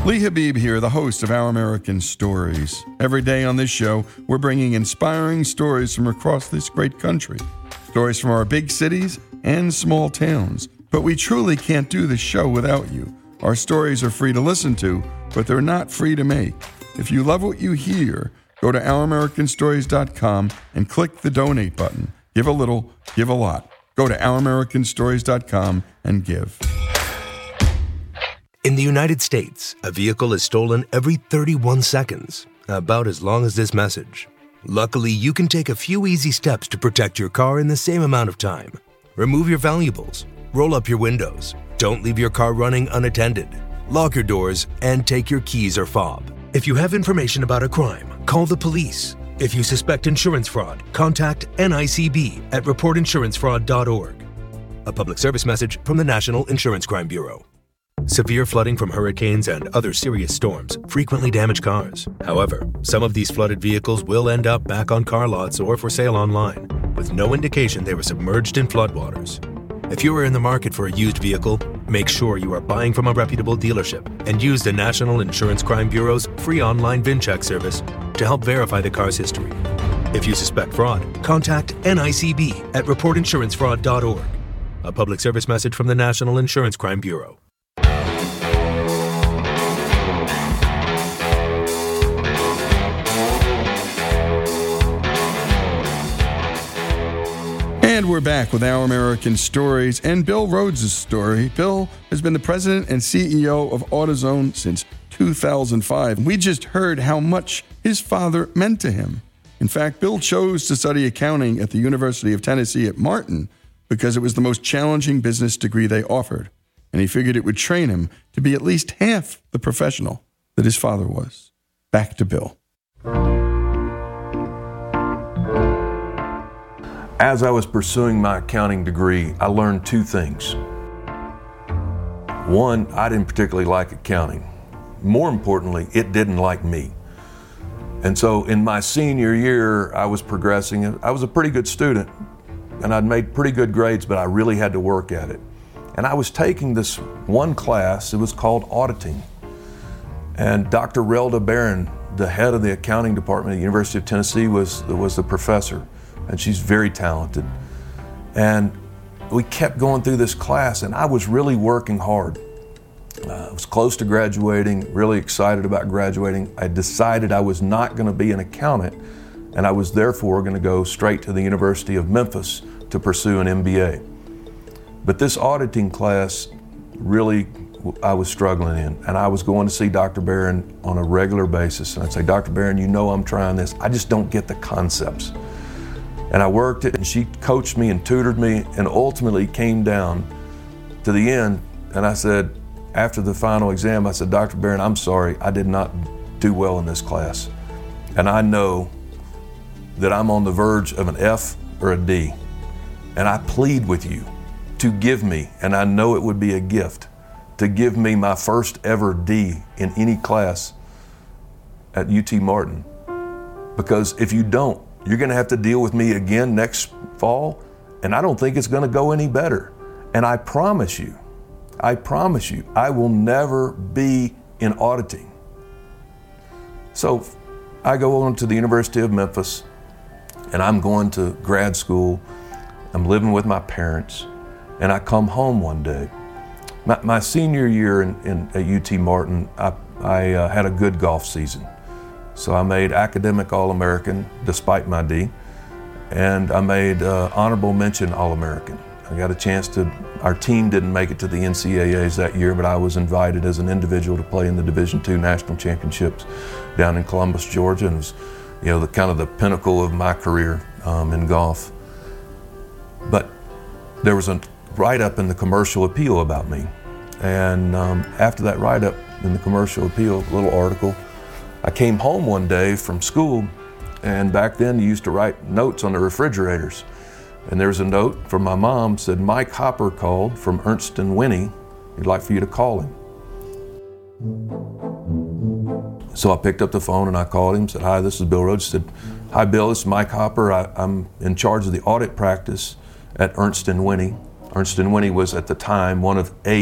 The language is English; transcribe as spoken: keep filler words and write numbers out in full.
Lee Habib here, the host of Our American Stories. Every day on this show, we're bringing inspiring stories from across this great country. Stories from our big cities and small towns. But we truly can't do the show without you. Our stories are free to listen to, but they're not free to make. If you love what you hear, go to our american stories dot com and click the donate button. Give a little, give a lot. Go to our american stories dot com and give. In the United States, a vehicle is stolen every thirty-one seconds, about as long as this message. Luckily, you can take a few easy steps to protect your car in the same amount of time. Remove your valuables, roll up your windows, don't leave your car running unattended, lock your doors, and take your keys or fob. If you have information about a crime, call the police. If you suspect insurance fraud, contact N I C B at report insurance fraud dot org. A public service message from the National Insurance Crime Bureau. Severe flooding from hurricanes and other serious storms frequently damage cars. However, some of these flooded vehicles will end up back on car lots or for sale online, with no indication they were submerged in floodwaters. If you are in the market for a used vehicle, make sure you are buying from a reputable dealership and use the National Insurance Crime Bureau's free online VinCheck service to help verify the car's history. If you suspect fraud, contact N I C B at report insurance fraud dot org. A public service message from the National Insurance Crime Bureau. And we're back with Our American Stories and Bill Rhodes' story. Bill has been the president and C E O of AutoZone since two thousand five. We just heard how much his father meant to him. In fact, Bill chose to study accounting at the University of Tennessee at Martin because it was the most challenging business degree they offered. And he figured it would train him to be at least half the professional that his father was. Back to Bill. As I was pursuing my accounting degree, I learned two things. One, I didn't particularly like accounting. More importantly, it didn't like me. And so in my senior year, I was progressing. I was a pretty good student, and I'd made pretty good grades, but I really had to work at it. And I was taking this one class, it was called auditing. And Doctor Relda Barron, the head of the accounting department at the University of Tennessee, was, was the professor. And she's very talented. And we kept going through this class, and I was really working hard. Uh, I was close to graduating, really excited about graduating. I decided I was not going to be an accountant, and I was therefore going to go straight to the University of Memphis to pursue an M B A. But this auditing class, really, I was struggling in, and I was going to see Doctor Barron on a regular basis. And I'd say, Doctor Barron, you know I'm trying this. I just don't get the concepts. And I worked it, and she coached me and tutored me, and ultimately came down to the end. And I said, after the final exam, I said, Doctor Barron, I'm sorry, I did not do well in this class. And I know that I'm on the verge of an F or a D. And I plead with you to give me, and I know it would be a gift, to give me my first ever D in any class at U T Martin. Because if you don't, you're going to have to deal with me again next fall, and I don't think it's going to go any better. And I promise you, I promise you, I will never be in auditing. So I go on to the University of Memphis, and I'm going to grad school. I'm living with my parents, and I come home one day. My, my senior year in, in, at U T Martin, I, I uh, had a good golf season. So I made academic All-American despite my D, and I made uh, honorable mention All-American. I got a chance to, our team didn't make it to the N C double A's that year, but I was invited as an individual to play in the Division two National Championships down in Columbus, Georgia, and it was, you know, the kind of the pinnacle of my career um, in golf. But there was a write-up in the Commercial Appeal about me, and um, after that write-up in the Commercial Appeal, a little article, I came home one day from school, and back then you used to write notes on the refrigerators. And there's a note from my mom, said, Mike Hopper called from Ernst and Winnie. He'd like for you to call him. So I picked up the phone and I called him, said, hi, this is Bill Rhodes. He said, hi, Bill, this is Mike Hopper. I, I'm in charge of the audit practice at Ernst and Winnie. Ernst and Winnie was at the time one of eight